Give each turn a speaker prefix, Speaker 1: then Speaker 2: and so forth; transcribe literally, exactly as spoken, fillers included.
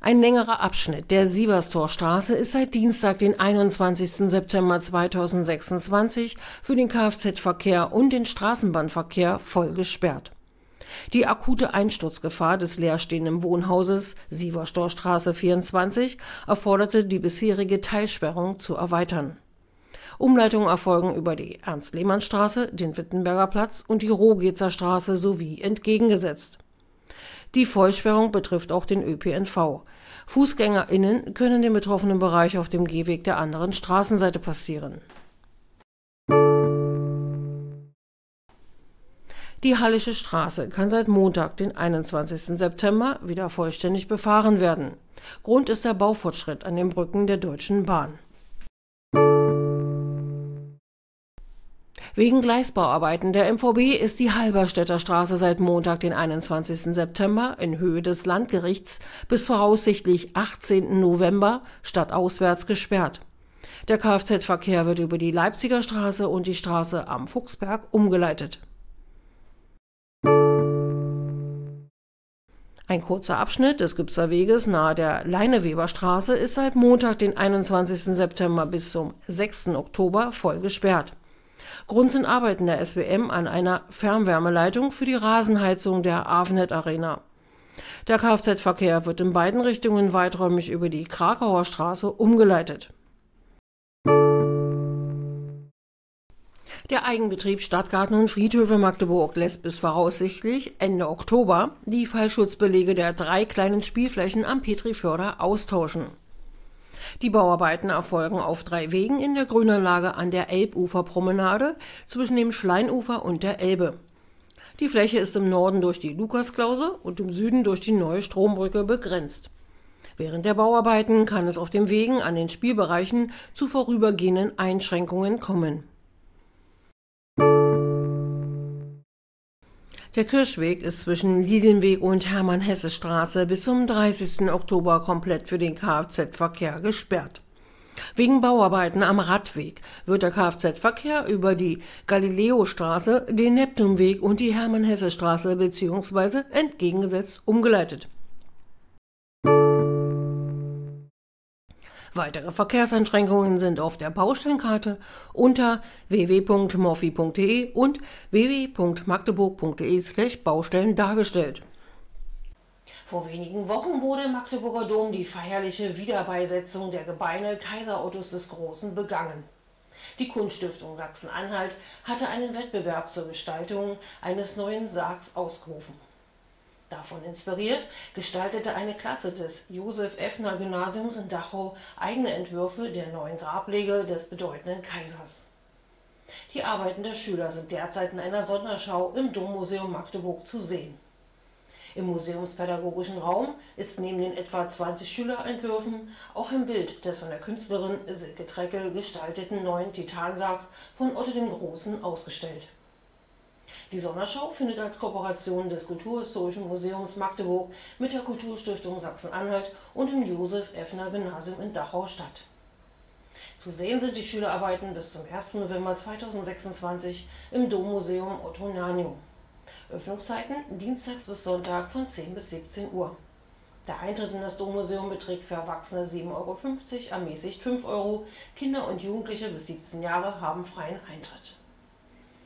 Speaker 1: Ein längerer Abschnitt der Sieverstorstraße ist seit Dienstag, den einundzwanzigsten September zweitausendsechsundzwanzig, für den Kfz-Verkehr und den Straßenbahnverkehr voll gesperrt. Die akute Einsturzgefahr des leerstehenden Wohnhauses Sieverstorstraße vierundzwanzig erforderte die bisherige Teilsperrung zu erweitern. Umleitungen erfolgen über die Ernst-Lehmann-Straße, den Wittenberger Platz und die Rogetzer Straße sowie entgegengesetzt. Die Vollsperrung betrifft auch den Ö P N V. FußgängerInnen können den betroffenen Bereich auf dem Gehweg der anderen Straßenseite passieren. Die Hallische Straße kann seit Montag, den einundzwanzigsten September, wieder vollständig befahren werden. Grund ist der Baufortschritt an den Brücken der Deutschen Bahn. Wegen Gleisbauarbeiten der M V B ist die Halberstädter Straße seit Montag, den einundzwanzigsten September, in Höhe des Landgerichts bis voraussichtlich achtzehnten November stadtauswärts gesperrt. Der Kfz-Verkehr wird über die Leipziger Straße und die Straße Am Fuchsberg umgeleitet. Ein kurzer Abschnitt des Gübzer Weges nahe der Leineweberstraße ist seit Montag, den einundzwanzigsten September bis zum sechsten Oktober voll gesperrt. Grund sind Arbeiten der S W M an einer Fernwärmeleitung für die Rasenheizung der Avnet Arena. Der Kfz-Verkehr wird in beiden Richtungen weiträumig über die Krakauer Straße umgeleitet. Der Eigenbetrieb Stadtgarten und Friedhöfe Magdeburg lässt bis voraussichtlich Ende Oktober die Fallschutzbelege der drei kleinen Spielflächen am Petriförder austauschen. Die Bauarbeiten erfolgen auf drei Wegen in der Grünanlage an der Elbuferpromenade zwischen dem Schleinufer und der Elbe. Die Fläche ist im Norden durch die Lukasklause und im Süden durch die neue Strombrücke begrenzt. Während der Bauarbeiten kann es auf den Wegen an den Spielbereichen zu vorübergehenden Einschränkungen kommen. Der Kirchweg ist zwischen Lilienweg und Hermann-Hesse-Straße bis zum dreißigsten Oktober komplett für den Kfz-Verkehr gesperrt. Wegen Bauarbeiten am Radweg wird der Kfz-Verkehr über die Galileo-Straße, den Neptunweg und die Hermann-Hesse-Straße bzw. entgegengesetzt umgeleitet. Weitere Verkehrseinschränkungen sind auf der Bausteinkarte unter w w w punkt morphy punkt de und w w w punkt magdeburg punkt de slash Baustellen dargestellt. Vor wenigen Wochen wurde im Magdeburger Dom die feierliche Wiederbeisetzung der Gebeine Kaiser Ottos des Großen begangen. Die Kunststiftung Sachsen-Anhalt hatte einen Wettbewerb zur Gestaltung eines neuen Sargs ausgerufen. Davon inspiriert gestaltete eine Klasse des Josef-Effner-Gymnasiums in Dachau eigene Entwürfe der neuen Grablege des bedeutenden Kaisers. Die Arbeiten der Schüler sind derzeit in einer Sonderschau im Dommuseum Magdeburg zu sehen. Im museumspädagogischen Raum ist neben den etwa zwanzig Schülerentwürfen auch ein Bild des von der Künstlerin Silke Treckel gestalteten neuen Titansargs von Otto dem Großen ausgestellt. Die Sonderschau findet als Kooperation des Kulturhistorischen Museums Magdeburg mit der Kulturstiftung Sachsen-Anhalt und dem Josef-Effner-Gymnasium in Dachau statt. Zu sehen sind die Schülerarbeiten bis zum ersten November zweitausendsechsundzwanzig im Dommuseum Otto Nanyo. Öffnungszeiten dienstags bis Sonntag von zehn bis siebzehn Uhr. Der Eintritt in das Dommuseum beträgt für Erwachsene sieben Euro fünfzig, ermäßigt fünf Euro. Kinder und Jugendliche bis siebzehn Jahre haben freien Eintritt.